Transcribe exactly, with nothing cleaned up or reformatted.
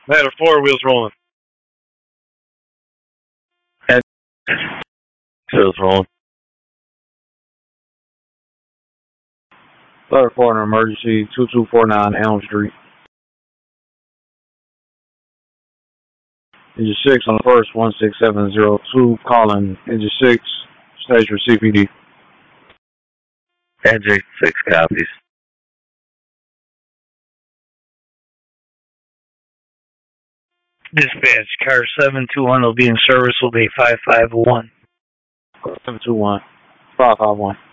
Ladder four, wheels rolling. And wheels rolling. Ladder four, an emergency, two two four nine Elm Street. Engine six on the first, one six seven zero two, calling Engine six, stage for C P D. Engine six copies. Dispatch, car seven two one will be in service, will be five five one. seven two one, five five one.